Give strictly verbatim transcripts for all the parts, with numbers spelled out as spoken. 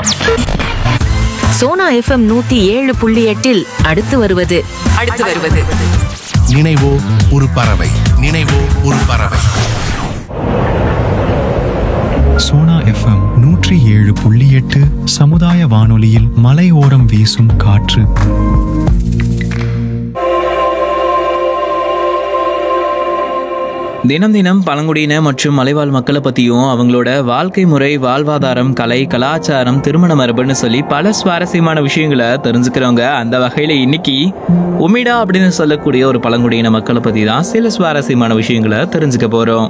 Sona FM நூத்தி ஏழு புள்ளி எட்டில் அடுத்து வருவது அடுத்து வருவது நினைவோ ஒரு பறவை நினைவோ ஒரு பறவை. சோனா எஃப்எம் நூற்றி ஏழு புள்ளி எட்டு சமுதாய வானொலியில் மலையோரம் வீசும் காற்று. தினம் தினம் பழங்குடியின மற்றும் மலைவாழ் மக்களை பற்றியும் அவங்களோட வாழ்க்கை முறை, வாழ்வாதாரம், கலை, கலாச்சாரம், திருமண மரபுன்னு சொல்லி பல சுவாரஸ்யமான விஷயங்களை தெரிஞ்சுக்கிறவங்க. அந்த வகையில் இன்னைக்கு உமிடா அப்படின்னு சொல்லக்கூடிய ஒரு பழங்குடியின மக்களை பற்றி தான் சில சுவாரஸ்யமான விஷயங்களை தெரிஞ்சுக்க போகிறோம்.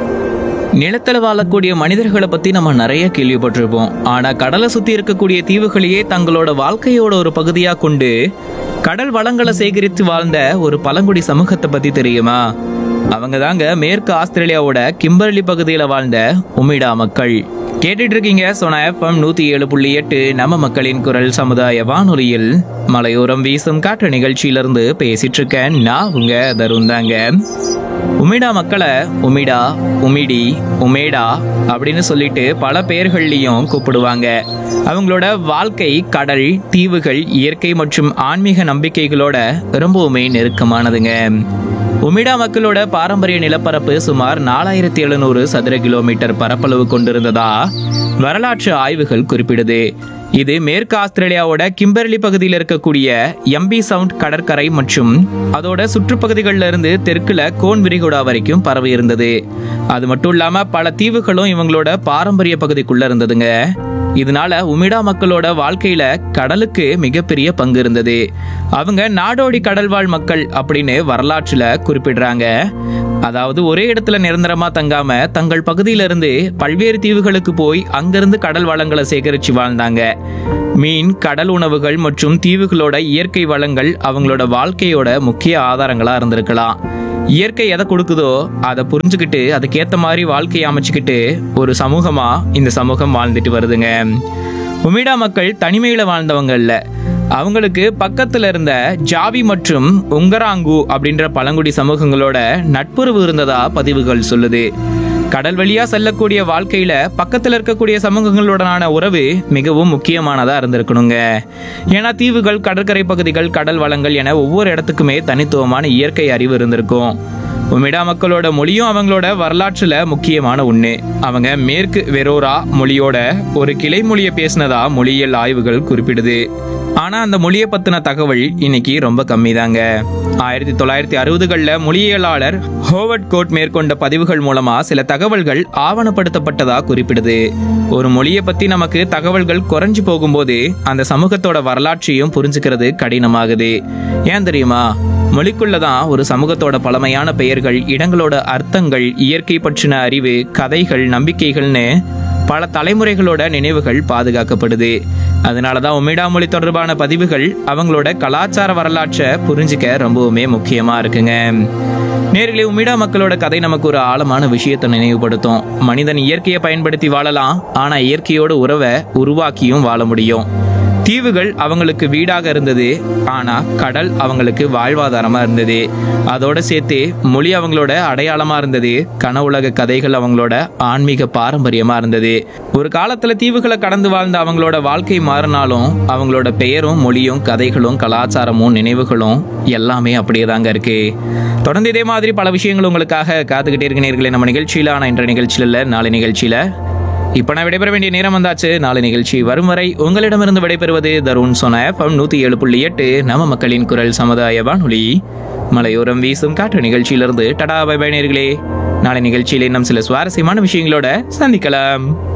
நிலத்தில் வாழக்கூடிய மனிதர்களை பற்றி நம்ம நிறைய கேள்விப்பட்டிருப்போம். ஆனால் கடலை சுற்றி இருக்கக்கூடிய தீவுகளையே தங்களோட வாழ்க்கையோட ஒரு பகுதியாக கொண்டு கடல் வளங்களை சேகரித்து வாழ்ந்த ஒரு பழங்குடி சமூகத்தை பற்றி தெரியுமா? அவங்க தாங்க மேற்கு ஆஸ்திரேலியாவோட கிம்பர்லி பகுதியில் வாழ்ந்த உமிடா மக்கள். கேட்டுட்டு இருக்கீங்க சோனா எஃப்எம் நூத்தி ஏழு புள்ளி எட்டு நம்ம மக்களின் குரல் சமுதாய வானொலியில் மலையோரம் வீசும் காற்று நிகழ்ச்சியிலிருந்து பேசிட்டு இருக்கேன். நான் உங்க தருண் தாங்க. உமிடா மக்களை உமிடா, உமிடி, உமேடா அப்படின்னு சொல்லிட்டு பல பெயர்கள்லையும் கூப்பிடுவாங்க. அவங்களோட வாழ்க்கை கடல், தீவுகள், இயற்கை மற்றும் ஆன்மீக நம்பிக்கைகளோட ரொம்பவுமே நெருக்கமானதுங்க. உமிடா மக்களோட பாரம்பரிய நிலப்பரப்பு சுமார் நாலாயிரத்தி எழுநூறு சதுர கிலோமீட்டர் பரப்பளவு கொண்டிருந்ததா வரலாற்று ஆய்வுகள் குறிப்பிடுது. இது மேற்கு ஆஸ்திரேலியாவோட கிம்பர்லி பகுதியில் இருக்கக்கூடிய எம்பி சவுண்ட் கடற்கரை மற்றும் அதோட சுற்றுப்பகுதிகளில் இருந்து தெற்குல கோன் விரிகுடா வரைக்கும் பரவி இருந்தது. அது மட்டும் இல்லாம பல தீவுகளும் இவங்களோட பாரம்பரிய பகுதிக்குள்ள இருந்ததுங்க. இதனால உமிடா மக்களோட வாழ்க்கையில கடலுக்கு மிகப்பெரிய பங்கு இருந்தது. அவங்க நாடோடி கடல்வாழ் மக்கள் அப்படின்னு வரலாற்றுல குறிப்பிடுறாங்க. அதாவது ஒரே இடத்துல நிரந்தரமா தங்காம தங்கள் பகுதியிலிருந்து பல்வேறு தீவுகளுக்கு போய் அங்கிருந்து கடல் வளங்களை சேகரிச்சு வாழ்ந்தாங்க. மீன், கடல் உணவுகள் மற்றும் தீவுகளோட இயற்கை வளங்கள் அவங்களோட வாழ்க்கையோட முக்கிய ஆதாரங்களா இருந்திருக்கலாம். இயற்கை எதை கொடுக்குதோ அதை புரிஞ்சுக்கிட்டு அதுக்கேற்ற மாதிரி வாழ்க்கையை அமைச்சுக்கிட்டு ஒரு சமூகமா இந்த சமூகம் வாழ்ந்துட்டு வருதுங்க. உமிடா மக்கள் தனிமையில வாழ்ந்தவங்க இல்ல. அவங்களுக்கு பக்கத்துல இருந்த ஜாவி மற்றும் உங்கராங்கு அப்படின்ற பழங்குடி சமூகங்களோட நட்புறவு இருந்ததா பதிவுகள் சொல்லுது. கடல் வழியா செல்லக்கூடிய வாழ்க்கையில பக்கத்துல இருக்கக்கூடிய சமூகங்களுடனான உறவு மிகவும் முக்கியமானதா இருந்திருக்கணுங்க. ஏன்னா தீவுகள், கடற்கரை பகுதிகள், கடல் வளங்கள் என ஒவ்வொரு இடத்துக்குமே தனித்துவமான இயற்கை அறிவு இருந்திருக்கும். உமிடா மக்களோட மொழியும் அவங்களோட வரலாற்றுல முக்கியமான ஒண்ணு. அவங்க மேற்கு வெரோரா மொழியோட ஒரு கிளை மொழியை பேசினதா மொழியியல் ஆய்வுகள் குறிப்பிடுது. ஆனா அந்த மொழியை பத்தின தகவல் இன்னைக்கு ரொம்ப கம்மி தாங்க. ஆயிரத்தி தொள்ளாயிரத்தி அறுபதுகள்ல மொழியியலாளர் ஹோவர்ட் கோட் மேற்கொண்ட பதிவுகள் மூலமா சில தகவல்கள் ஆவணப்படுத்தப்பட்டதா குறிப்பிடுது. ஒரு மொழியை பத்தி நமக்கு தகவல்கள் குறைஞ்சு போகும்போது அந்த சமூகத்தோட வரலாற்றையும் புரிஞ்சுக்கிறது கடினமாகுது. ஏன் தெரியுமா? மொழிக்குள்ளதான் ஒரு சமூகத்தோட பழமையான பெயர்கள், இடங்களோட அர்த்தங்கள், இயற்கை பற்றின அறிவு, கதைகள், நம்பிக்கைகள்னு பல தலைமுறைகளோட நினைவுகள் பாதுகாக்கப்படுது. அதனாலதான் உமிடா மொழி தொடர்பான பதிவுகள் அவங்களோட கலாச்சார வரலாற்றை புரிஞ்சுக்க ரொம்பவுமே முக்கியமா இருக்குங்க. நேர்களே, உமிடா மக்களோட கதை நமக்கு ஒரு ஆழமான விஷயத்தை நினைவுபடுத்தும். மனிதன் இயற்கையை பயன்படுத்தி வாழலாம், ஆனா இயற்கையோட உறவை உருவாக்கியும் வாழ முடியும். தீவுகள் அவங்களுக்கு வீடாக இருந்தது, ஆனா கடல் அவங்களுக்கு வாழ்வாதாரமா இருந்தது. அதோட சேர்த்து மொழி அவங்களோட அடையாளமா இருந்தது. கனவுலக கதைகள் அவங்களோட ஆன்மீக பாரம்பரியமா இருந்தது. ஒரு காலத்துல தீவுகளை கடந்து வாழ்ந்த அவங்களோட வாழ்க்கை மாறினாலும் அவங்களோட பெயரும் மொழியும் கதைகளும் கலாச்சாரமும் நினைவுகளும் எல்லாமே அப்படியே தாங்க இருக்கு. தொடர்ந்து இதே மாதிரி பல விஷயங்கள் உங்களுக்காக காத்துக்கிட்டே இருக்க நேயர்களே நம்ம நிகழ்ச்சியில. ஆனா இன்ற நிகழ்ச்சியில இல்ல, நாளை நிகழ்ச்சியில. இப்ப நான் விடைபெற வேண்டிய நேரம் வந்தாச்சு. நாளை நிகழ்ச்சி வரும் வரை உங்களிடமிருந்து விடைபெறுவது தருண். சோனா எஃப்எம் நூத்தி ஏழு புள்ளி எட்டு நம்ம மக்களின் குரல் சமுதாய வானொலி மலையோரம் வீசும் காற்று நிகழ்ச்சியிலிருந்து டடா பை பை நேயர்களே. நாளை நிகழ்ச்சியில இன்னும் சில சுவாரஸ்யமான விஷயங்களோட சந்திக்கலாம்.